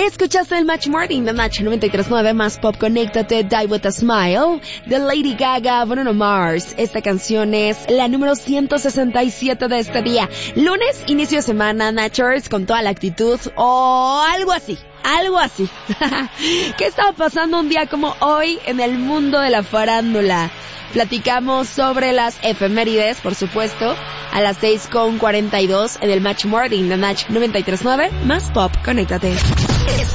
Escuchaste el Match Morning de Match 93.9 más pop. Conéctate, Die With A Smile de Lady Gaga, Bruno Mars. Esta canción es la número 167 de este día. Lunes, inicio de semana, Natchers con toda la actitud o algo así. Algo así. ¿Qué estaba pasando un día como hoy en el mundo de la farándula? Platicamos sobre las efemérides, por supuesto, a las 6:42 en el Match Morning de Match 93.9 más pop. Conéctate.